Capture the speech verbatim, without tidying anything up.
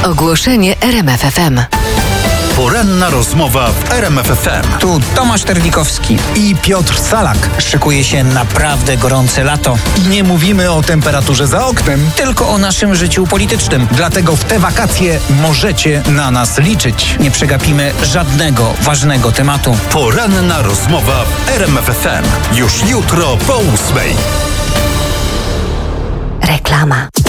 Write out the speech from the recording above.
Ogłoszenie R M F F M. Poranna rozmowa w R M F F M. Tu Tomasz Terlikowski i Piotr Salak. Szykuje się naprawdę gorące lato. I nie mówimy o temperaturze za oknem, Tylko o naszym życiu politycznym. dlatego w te wakacje możecie na nas liczyć. Nie przegapimy żadnego ważnego tematu. Poranna rozmowa w R M F F M. Już jutro po ósmej. Reklama.